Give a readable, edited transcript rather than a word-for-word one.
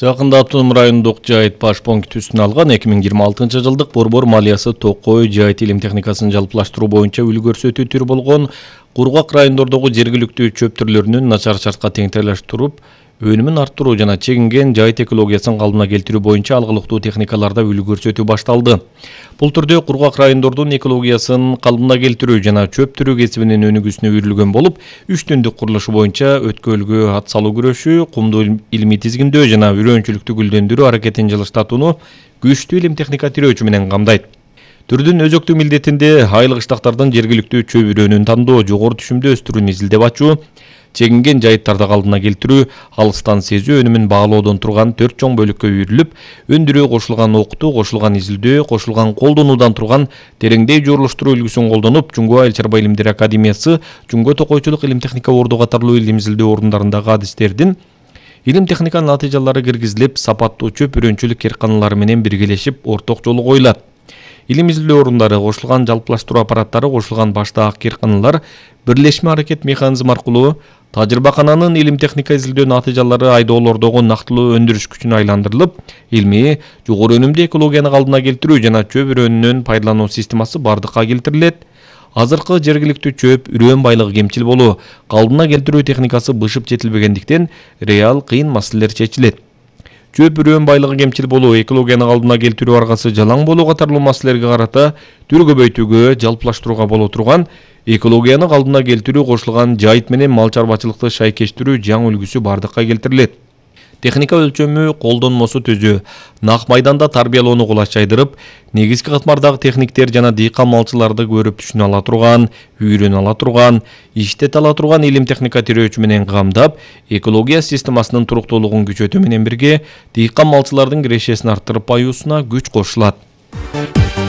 Жакында Автоном районундук жайыт баш пунктүсүн алган 2026 жылдык борбор малиясы токой жайыт илим техникасын жалпылаштыруу боюнча үлгүрсөтүү болгон кургак райондордогу жергиликтүү чөп түрлөрүнүн начар шартка теңдештирип өнүмүн арттыруу жана чегинген жайыт экологиясын калыбына келтирүү боюнча алгылыктуу техникаларда үлгүрсөтүү башталды. Бул түрдө кургак райондордун экологиясын калыбына келтирүү жана чөп түрүү кесибинин өнүгүүсүнө үйрүлгөн болуп, 3 түндүк курулушу боюнча өткөлгө ат салуу күрөшү, кумду илимий тизгиндөө жана үрөөнчүлүктү гүлдөндүрүү аракетин жылыштатууну күчтүү илим техника тирөөчү менен камдайт. Түрдүн өзөктүү милдетинде айлык ыштактардын жергиликтүү чөп үрөөнүн тандоо, жогору түшүмдүү өстүрүүнү изилдеп ачуу, чегинген жайыттарды калыбына келтирүү, алыстан сезүү өнүмүн баалоодон турган 4 чоң бөлүккө үйрүлүп, өндүрүү, кошулган окутуу, кошулган изилдөө, кошулган колдонуудан турган тереңдей журулуштуруу үлгүсүн колдонуп, Жуңго Айыл чарба илимдери академиясы, Жуңго токойчулук илим техника орду катарлуу илим изилдөө орундарындагы адистердин илим техниканын натыйжалары киргизилип, сапаттуу чөп үрөөнчүлүк керканалары менен биргелешип, орток жолу коюлат. Илим изилдөө орундары, кошулган жалпылаштыруу аппараттары, кошулган баштаак керканалар бирлешме аракет механизм аркылуу тажрыйбакананын илим техника изилдөө натыйжалары айдоолордогу нактылуу өндүрүш күчүнө айландырылып, илмий, жогору өнүмдүү экологияны калыбына келтирүү жана чөп үрөөнүнүн пайдалануу системасы бардыкка келтирилет. Азыркы жергиликтүү чөп үрөөн байлыгы кемчил болуу, калыбына келтирүү техникасы бышып жетилбегендиктен реал кыйын маселелер чечилет. Чөп үрөөн байлыгы кемчил болуу, экологияны калыбына келтирүү аргасы жалаң болуу катарлуу маселелерге карата түр көбөйтүүгө, жалпылаштырууга боло турган экологияны калыбына келтирүү кошулган жайыт менен мал чарбачылыкты шайкештирүү жаңы үлгүсү бардыкка келтирилет. Техника өлчөмү, колдонмосу түзүү, нак майданда тарбиялоону кулачайдырып, негизги катмардагы техниктер жана дыйкан малчыларды көрүп түшүнө ала турган, үйрөнө ала турган, иштете ала турган илим техника тирөөчү менен камдап, экология системасынын туруктуулугун күчөтүү менен бирге, дыйкан малчылардын кирешесин арттырып баюусуна күч кошулат.